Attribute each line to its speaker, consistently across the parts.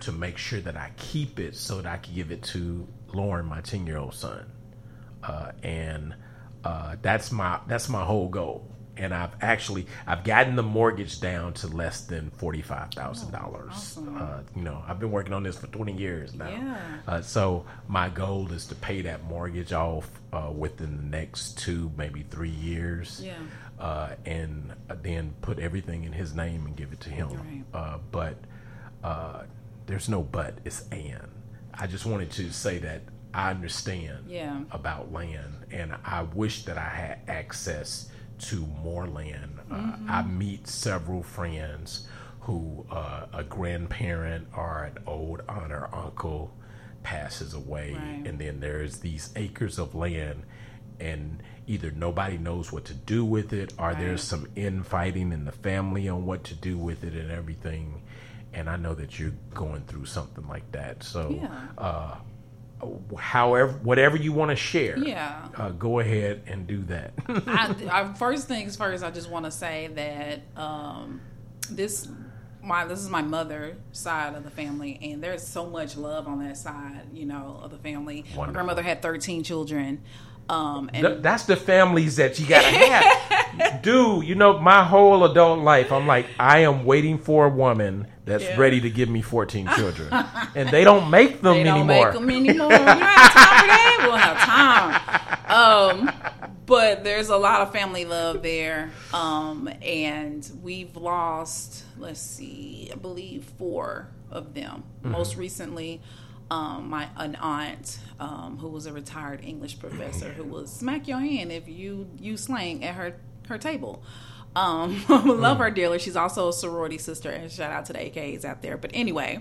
Speaker 1: to make sure that I keep it so that I can give it to Lauren, my 10-year-old son. And that's my whole goal. And I've gotten the mortgage down to less than $45,000.
Speaker 2: Awesome.
Speaker 1: I've been working on this for 20 years now.
Speaker 2: Yeah.
Speaker 1: So my goal is to pay that mortgage off within the next 2, maybe 3 years.
Speaker 2: Yeah.
Speaker 1: And then put everything in his name and give it to him.
Speaker 2: Right.
Speaker 1: But there's no but, it's and. I just wanted to say that I understand about land, and I wish that I had access to more land. I meet several friends who a grandparent or an old aunt or uncle passes away,
Speaker 2: right.
Speaker 1: and then there's these acres of land, and either nobody knows what to do with it, or
Speaker 2: right.
Speaker 1: there's some infighting in the family on what to do with it and everything. And I know that you're going through something like that. So whatever you want to share, go ahead and do that.
Speaker 2: First things first, I just want to say that this is my mother's side of the family, and there's so much love on that side, of the family.
Speaker 1: Wonderful.
Speaker 2: My grandmother had 13 children. And
Speaker 1: that's the families that you gotta have. Dude, my whole adult life, I'm like, I am waiting for a woman that's ready to give me 14 children. And they don't make them anymore.
Speaker 2: They don't make them anymore. We don't have time for that. We don't have time. But there's a lot of family love there. And we've lost, I believe 4 of them. Mm-hmm. Most recently, an aunt who was a retired English professor who would smack your hand if you use slang at her table. Love her dearly. She's also a sorority sister, and shout out to the AKAs out there. But anyway,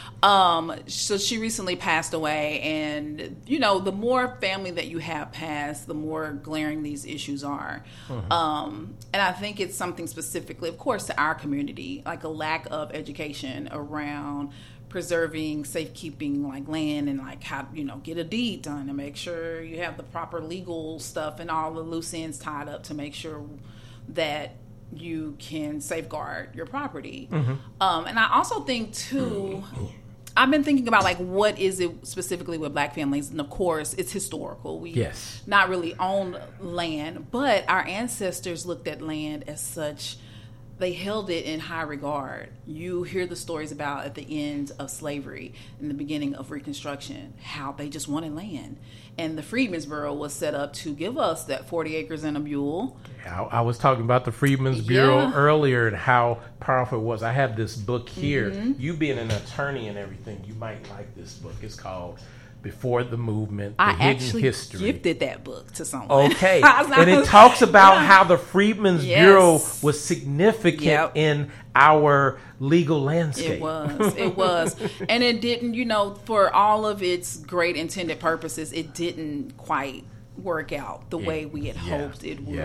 Speaker 2: so she recently passed away, and the more family that you have passed, the more glaring these issues are. Mm-hmm. And I think it's something specifically, of course, to our community, like a lack of education around preserving, safekeeping like land, and like how get a deed done and make sure you have the proper legal stuff and all the loose ends tied up to make sure that you can safeguard your property. Mm-hmm. And I also think too, I've been thinking about like what is it specifically with Black families, and of course it's historical. We not really own land, but our ancestors looked at land as such. They held it in high regard. You hear the stories about at the end of slavery and the beginning of Reconstruction, how they just wanted land. And the Freedmen's Bureau was set up to give us that 40 acres and a mule.
Speaker 1: I was talking about the Freedmen's Bureau earlier and how powerful it was. I have this book here. Mm-hmm. You being an attorney and everything, you might like this book. It's called Before the Movement, The Hidden History.
Speaker 2: I actually gifted that book to someone.
Speaker 1: Okay. And it talks about how the Freedmen's Bureau was significant in our legal landscape.
Speaker 2: It was. And it didn't, for all of its great intended purposes, it didn't quite work out the way we had hoped it would.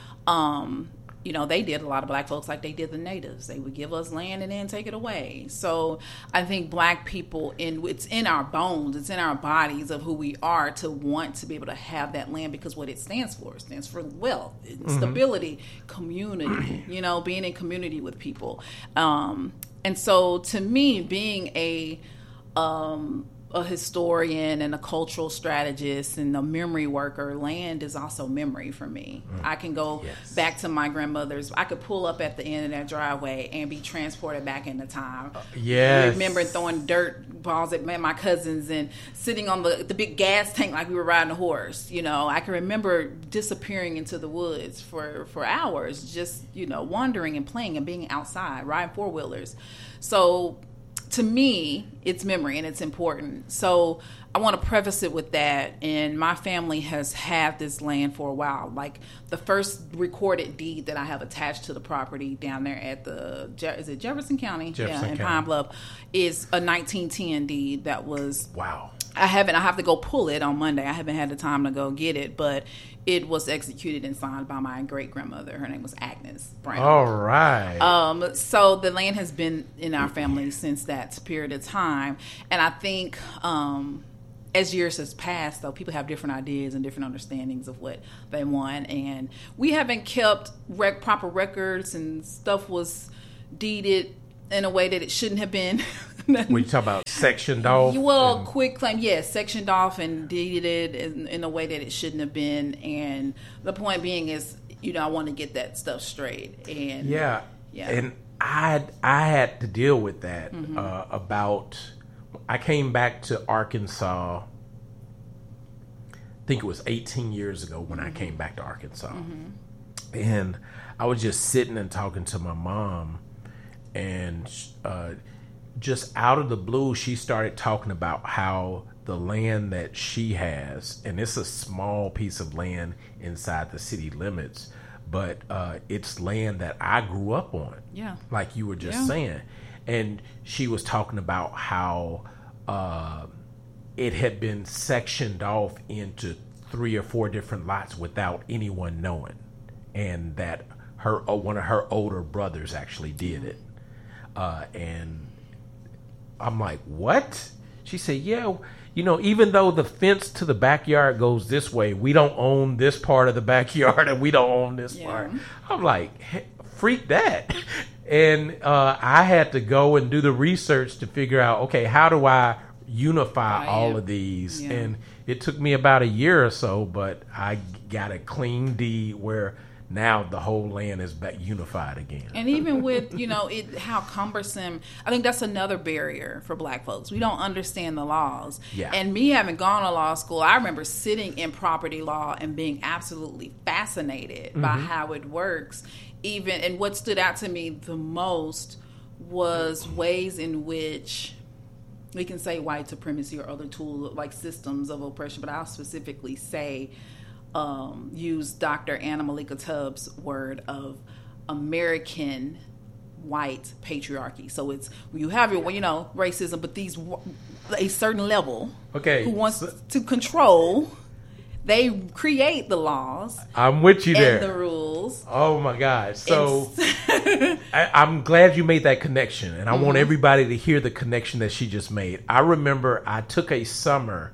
Speaker 2: Yeah. They did a lot of Black folks like they did the natives. They would give us land and then take it away. So I think Black people, it's in our bones, it's in our bodies of who we are to want to be able to have that land, because what it stands for wealth, stability, community, being in community with people. And so to me, being a historian and a cultural strategist and a memory worker, land is also memory for me. I can go back to my grandmother's. I could pull up at the end of that driveway and be transported back into time. I remember throwing dirt balls at my cousins and sitting on the big gas tank like we were riding a horse. I can remember disappearing into the woods for hours, just wandering and playing and being outside, riding 4-wheelers. So to me, it's memory and it's important. So I want to preface it with that. And my family has had this land for a while. Like the first recorded deed that I have attached to the property down there at is it Jefferson County? In Pine Bluff, is a 1910 deed that was...
Speaker 1: Wow.
Speaker 2: I have to go pull it on Monday. I haven't had the time to go get it, but it was executed and signed by my great grandmother. Her name was Agnes Brown.
Speaker 1: All right.
Speaker 2: So the land has been in our family since that period of time, and I think as years has passed, though, people have different ideas and different understandings of what they want, and we haven't kept proper records, and stuff was deeded in a way that it shouldn't have been.
Speaker 1: When you talk about sectioned off?
Speaker 2: Well, quick claim, yes, sectioned off and deeded it in a way that it shouldn't have been. And the point being is, I want to get that stuff straight. And
Speaker 1: yeah. And I had to deal with that I came back to Arkansas, I think it was 18 years ago when I came back to Arkansas. And I was just sitting and talking to my mom, and just out of the blue, she started talking about how the land that she has, and it's a small piece of land inside the city limits, but it's land that I grew up on.
Speaker 2: Yeah.
Speaker 1: Like you were just saying. And she was talking about how it had been sectioned off into 3 or 4 different lots without anyone knowing. And that one of her older brothers actually did it. And I'm like, what? She said, yeah, even though the fence to the backyard goes this way, we don't own this part of the backyard and we don't own this part. I'm like, hey, freak that. And I had to go and do the research to figure out, okay, how do I unify all of these? Yeah. And it took me about a year or so, but I got a clean deed where now the whole land is back unified again.
Speaker 2: And even with, how cumbersome, I think that's another barrier for Black folks. We don't understand the laws.
Speaker 1: Yeah.
Speaker 2: And me having gone to law school, I remember sitting in property law and being absolutely fascinated by how it works. And what stood out to me the most was ways in which we can say white supremacy or other tools like systems of oppression, but I'll specifically say use Dr. Anna Malika Tubbs' word of American white patriarchy. So it's you have your racism, but a certain level who wants to control. They create the laws.
Speaker 1: I'm with you there.
Speaker 2: And the rules.
Speaker 1: Oh my gosh. So I'm glad you made that connection. And I want everybody to hear the connection that she just made. I remember I took a summer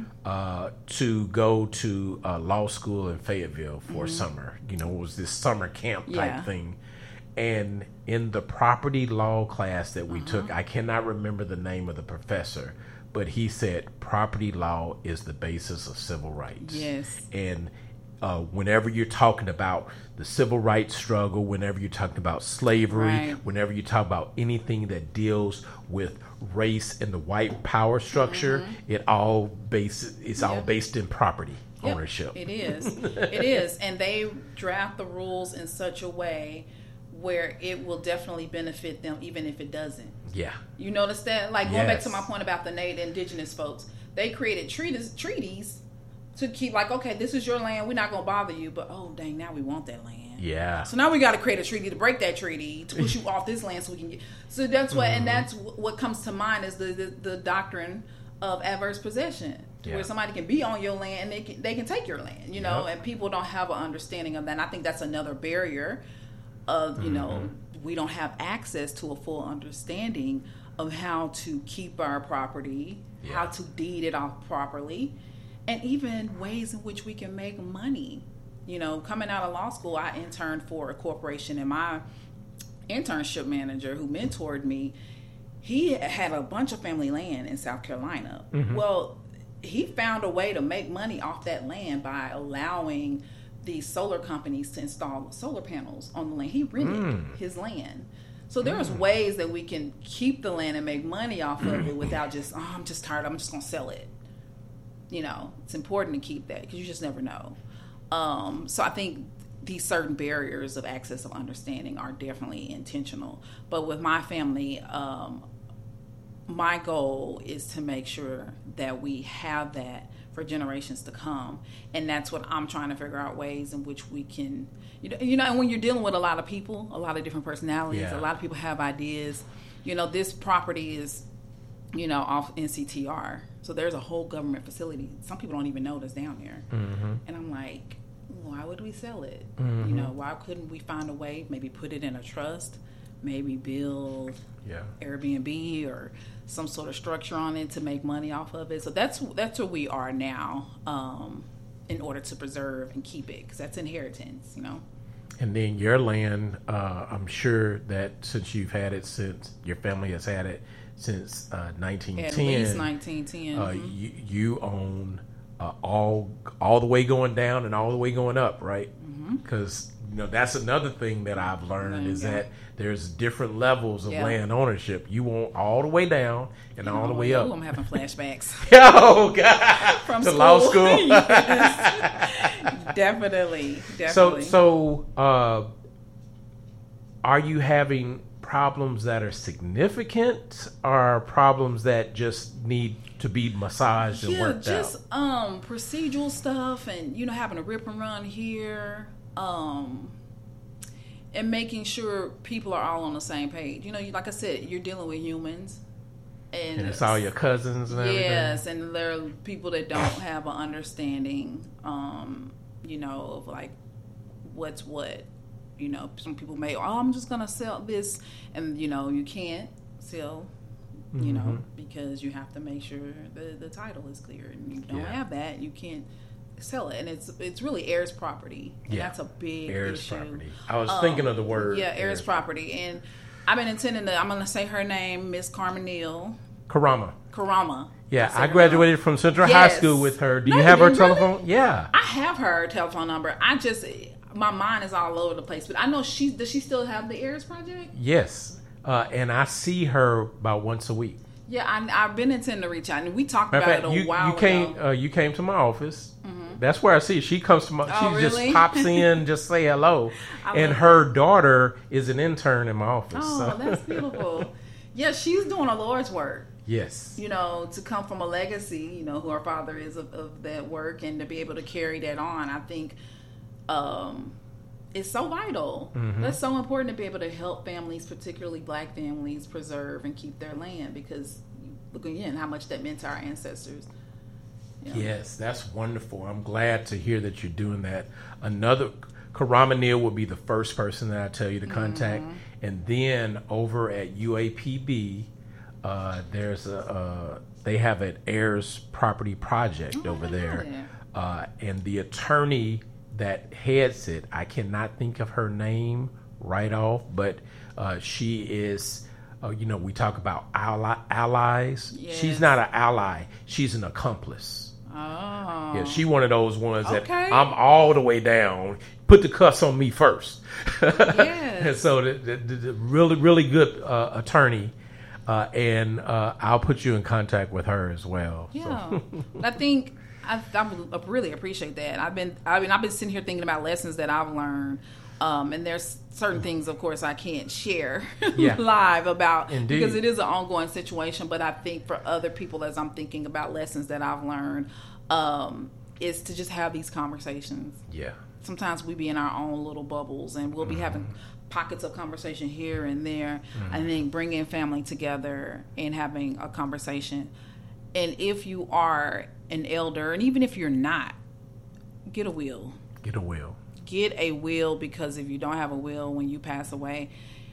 Speaker 1: to go to law school in Fayetteville for a summer. It was this summer camp type thing. And in the property law class that we took, I cannot remember the name of the professor, but he said property law is the basis of civil rights.
Speaker 2: Yes.
Speaker 1: And whenever you're talking about the civil rights struggle, whenever you're talking about slavery, whenever you talk about anything that deals with race and the white power structure, it's all based in property ownership.
Speaker 2: It is. It is. And they draft the rules in such a way where it will definitely benefit them even if it doesn't.
Speaker 1: Yeah.
Speaker 2: You notice that? Like going back to my point about the Native indigenous folks, they created treaties to keep okay, this is your land, we're not going to bother you, but oh dang, now we want that land.
Speaker 1: Yeah.
Speaker 2: So now we got to create a treaty to break that treaty, to push you off this land so we can get. So that's what, and that's what comes to mind is the doctrine of adverse possession. Where somebody can be on your land and they can take your land, and people don't have an understanding of that. And I think that's another barrier of, we don't have access to a full understanding of how to keep our property, how to deed it off properly, and even ways in which we can make money. Coming out of law school, I interned for a corporation, and my internship manager who mentored me, he had a bunch of family land in South Carolina. Well, he found a way to make money off that land by allowing these solar companies to install solar panels on the land. He rented his land. So there's ways that we can keep the land and make money off of it without just, I'm just tired, I'm just going to sell it. It's important to keep that because you just never know. So I think these certain barriers of access of understanding are definitely intentional. But with my family, my goal is to make sure that we have that for generations to come, and that's what I'm trying to figure out, ways in which we can, and when you're dealing with a lot of people, a lot of different personalities, a lot of people have ideas. This property is, off NCTR, so there's a whole government facility. Some people don't even know that's down there, and I'm like, why would we sell it? Why couldn't we find a way, maybe put it in a trust, maybe build Airbnb or some sort of structure on it to make money off of it. So that's where we are now, in order to preserve and keep it, because that's inheritance,
Speaker 1: And then your land, I'm sure that since you've had it since your family has had it since 1910,
Speaker 2: at least 1910,
Speaker 1: you own all the way going down and all the way going up, right? Because that's another thing that I've learned is that there's different levels of land ownership. You want all the way down and all the way up.
Speaker 2: I'm having flashbacks.
Speaker 1: Oh God!
Speaker 2: From
Speaker 1: to
Speaker 2: school.
Speaker 1: Law school.
Speaker 2: Yes. Definitely.
Speaker 1: So, are you having problems that are significant, or problems that just need to be massaged and worked out?
Speaker 2: Just procedural stuff, and having a rip and run here, and making sure people are all on the same page. Like I said, you're dealing with humans. And
Speaker 1: it's all your cousins and everything?
Speaker 2: Yes, and there are people that don't have an understanding, of like what's what. Some people may, I'm just going to sell this. And, you can't sell, because you have to make sure the title is clear. And you don't have that, you can't sell it. And it's really heirs property. And that's a big
Speaker 1: heirs
Speaker 2: issue.
Speaker 1: Property. I was thinking of the word.
Speaker 2: Yeah, heirs property. And I've been intending I'm going to say her name, Miss Carmen Neal. Karama.
Speaker 1: Yeah, I graduated from Central High School with her. Do you have her telephone?
Speaker 2: Really? Yeah. I have her telephone number. My mind is all over the place. But I know does she still have the Heirs Project?
Speaker 1: Yes. And I see her about once a week.
Speaker 2: Yeah, I've been intending to reach out. And we talked about it a while
Speaker 1: ago. You came to my office. Mm-hmm. That's where I see her. She comes to my just pops in, just say hello. And her daughter is an intern in my office.
Speaker 2: Oh, that's beautiful. Yeah, she's doing a Lord's work.
Speaker 1: Yes.
Speaker 2: To come from a legacy, who her father is of that work, and to be able to carry that on, I think it's so vital. Mm-hmm. That's so important to be able to help families, particularly Black families, preserve and keep their land, because look again how much that meant to our ancestors.
Speaker 1: Yes, that's wonderful. I'm glad to hear that you're doing that. Another, Karama Neal will be the first person that I tell you to contact. Mm-hmm. And then over at UAPB, there's they have an heirs property project over there. And the attorney that heads it, I cannot think of her name right off, but she is, we talk about allies. Yes. She's not an ally. She's an accomplice. Oh. Yeah, she one of those ones that I'm all the way down. Put the cuffs on me first. Yes. And so the really, really good attorney, and I'll put you in contact with her as well.
Speaker 2: Yeah, so. I think I really appreciate that. I've been sitting here thinking about lessons that I've learned, and there's certain things, of course, I can't share live about. Indeed. Because it is an ongoing situation. But I think for other people, as I'm thinking about lessons that I've learned, is to just have these conversations.
Speaker 1: Yeah.
Speaker 2: Sometimes we be in our own little bubbles, and we'll be having pockets of conversation here and there. I think bringing family together and having a conversation. And if you are an elder, and even if you're not, get a will.
Speaker 1: Get a will.
Speaker 2: Get a will, because if you don't have a will when you pass away,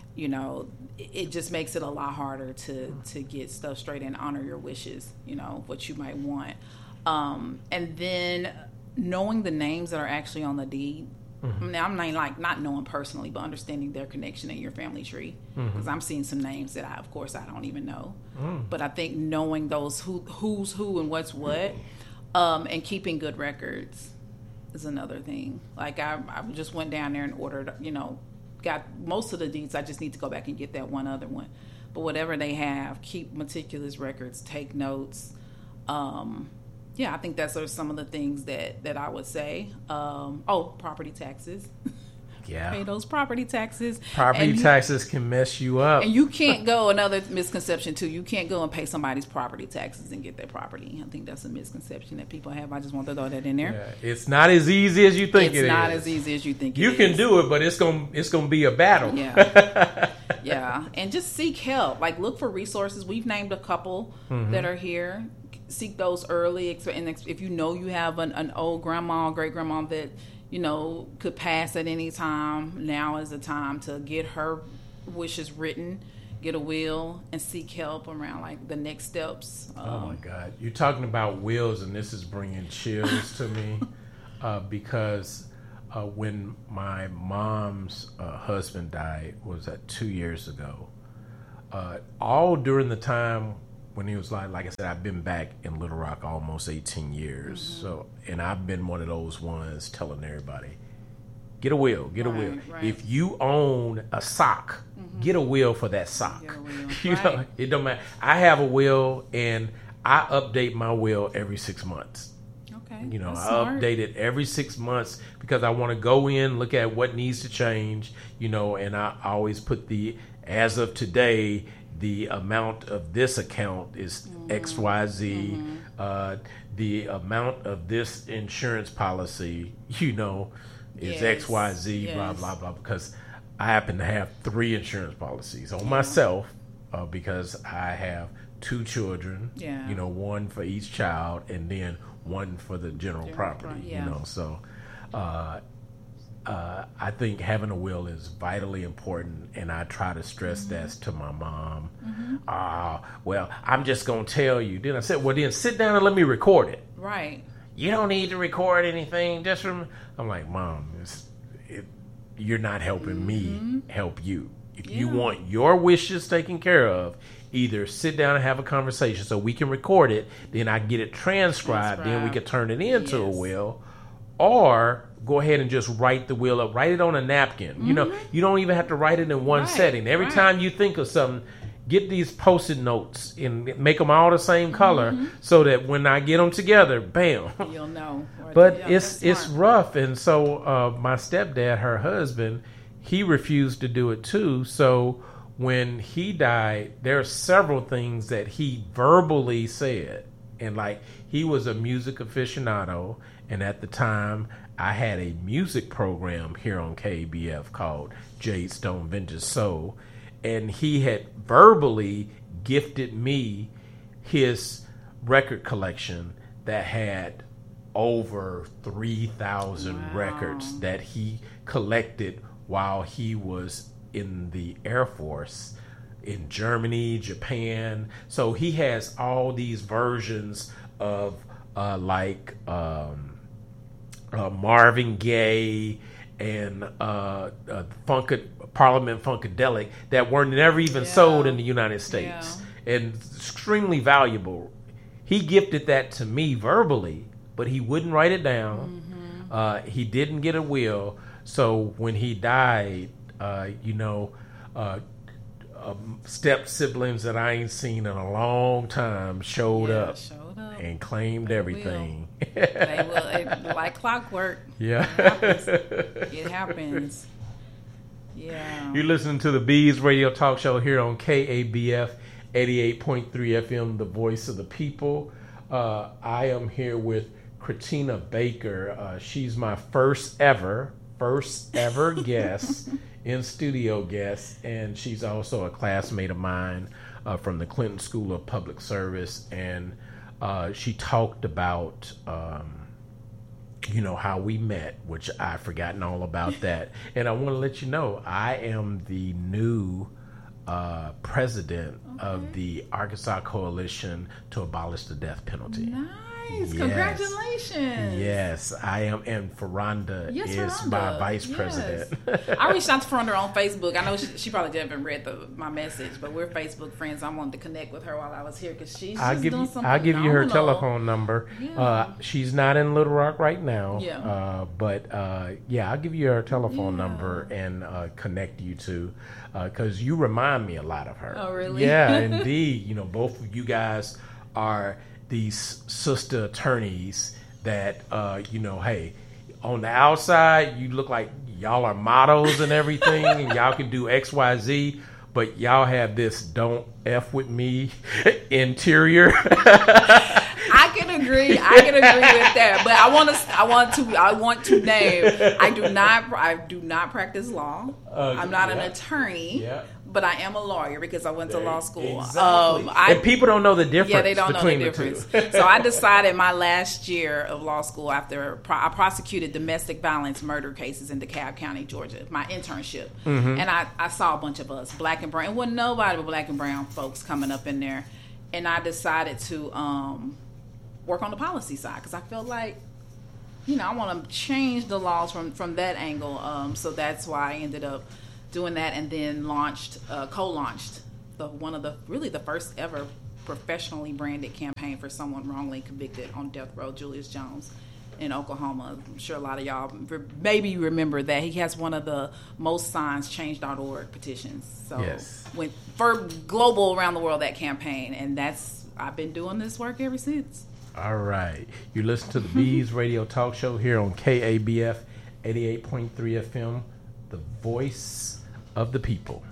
Speaker 2: it just makes it a lot harder to get stuff straight and honor your wishes, what you might want. And then knowing the names that are actually on the deed. Mm-hmm. Now, I'm not knowing personally, but understanding their connection in your family tree. Because I'm seeing some names that I don't even know. But I think knowing those who's who and what's what, and keeping good records is another thing. Like I just went down there and ordered, got most of the deeds. I just need to go back and get that one other one. But whatever they have, keep meticulous records, take notes. I think that's some of the things that I would say. Property taxes.
Speaker 1: Yeah.
Speaker 2: Pay those property taxes.
Speaker 1: Property taxes can mess you up.
Speaker 2: And you can't go, another misconception too, you can't go and pay somebody's property taxes and get their property. I think that's a misconception that people have. I just want to throw that in there.
Speaker 1: Yeah. It's not as easy as you think it is.
Speaker 2: It's not as easy as you think it is.
Speaker 1: You can do it, but it's gonna be a battle.
Speaker 2: Yeah. Yeah. And just seek help. Like, look for resources. We've named a couple that are here. Seek those early. And if you have an old grandma or great grandma that could pass at any time, now is the time to get her wishes written, get a will, and seek help around like the next steps.
Speaker 1: Oh my God, you're talking about wills, and this is bringing chills to me because when my mom's husband died, was that 2 years ago? All during the time when he was like I said, I've been back in Little Rock almost 18 years. So, and I've been one of those ones telling everybody, get a will, get a will. Right. If you own a sock, get a will for that sock. You know, it don't matter. I have a will, and I update my will every 6 months. Okay. You know, I update it every 6 months because I want to go in, look at what needs to change, you know, and I always put as of today, the amount of this account is XYZ. The amount of this insurance policy, you know, is XYZ, blah, blah, blah, because I happen to have 3 insurance policies on myself because I have 2 children, you know, 1 for each child, and then 1 for the general property, you know. So I think having a will is vitally important, and I try to stress that to my mom. Well, I'm just going to tell you. Then I said, well, then sit down and let me record it. Right. You don't need to record anything. Just from, I'm like, Mom, you're not helping me help you. If you want your wishes taken care of, either sit down and have a conversation so we can record it, then I get it transcribed, then we can turn it into a will, or go ahead and just write the will up. Write it on a napkin. You know, you don't even have to write it in one setting. Every time you think of something, get these Post-it notes and make them all the same color so that when I get them together, bam. You'll know. But it's rough. And so my stepdad, her husband, he refused to do it too. So when he died, there are several things that he verbally said. And like, he was a music aficionado. And at the time, I had a music program here on KBF called Jade Stone Vintage Soul. And he had verbally gifted me his record collection that had over 3,000 records that he collected while he was in the Air Force in Germany, Japan. So he has all these versions of Marvin Gaye and Parliament Funkadelic that were never even sold in the United States, and extremely valuable. He gifted that to me verbally, but he wouldn't write it down. He didn't get a will. So when he died, step siblings that I ain't seen in a long time showed up and claimed everything.
Speaker 2: They will, like clockwork.
Speaker 1: Yeah.
Speaker 2: It happens. Yeah.
Speaker 1: You're listening to the Bees Radio Talk Show here on KABF 88.3 FM, the voice of the people. I am here with Kratina Baker. She's my first ever guest, in studio guest, and she's also a classmate of mine from the Clinton School of Public Service, and she talked about how we met, which I've forgotten all about that. And I want to let you know, I am the new president of the Arkansas Coalition to Abolish the Death Penalty.
Speaker 2: Nice. Yes. Congratulations.
Speaker 1: Yes, I am. And Ferranda is my vice president.
Speaker 2: I reached out to Ferranda on Facebook. I know she probably haven't read my message, but we're Facebook friends. I wanted to connect with her while I was here because she's doing something.
Speaker 1: I'll give you her telephone number. Yeah. She's not in Little Rock right now. Yeah. But I'll give you her telephone number and connect you to, because you remind me a lot of her.
Speaker 2: Oh, really?
Speaker 1: Yeah, indeed. Both of you guys are these sister attorneys that, hey, on the outside, you look like y'all are models and everything, and y'all can do X, Y, Z, but y'all have this don't F with me interior.
Speaker 2: I can agree with that, but I want to name, I do not practice law. I'm not an attorney. Yeah. But I am a lawyer because I went to law school.
Speaker 1: Exactly. And people don't know the difference.
Speaker 2: Yeah, they don't know the difference. So I decided my last year of law school, after I prosecuted domestic violence murder cases in DeKalb County, Georgia, my internship. Mm-hmm. And I saw a bunch of us, black and brown. It wasn't nobody but black and brown folks coming up in there. And I decided to work on the policy side because I felt like I want to change the laws from that angle. So that's why I ended up doing that, and then co-launched one of the first ever professionally branded campaign for someone wrongly convicted on death row, Julius Jones in Oklahoma. I'm sure a lot of y'all maybe remember that. He has one of the most signed Change.org petitions. So
Speaker 1: yes.
Speaker 2: Went for global around the world, that campaign, and I've been doing this work ever since.
Speaker 1: All right. You listen to the Bees Radio Talk Show here on KABF 88.3 FM, the voice of the people.